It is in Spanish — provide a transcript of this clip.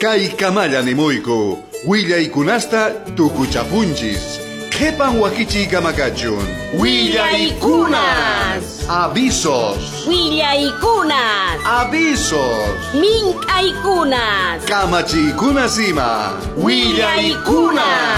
Kay kamalla nimuyku, willaykunasta tukuchapunchis. Qhipan wakichiy kamakachun. Willaykunas. Avisos. Willaykunas. Avisos. Mink'aykunas. Kamachiykunas ima. Willaykunas.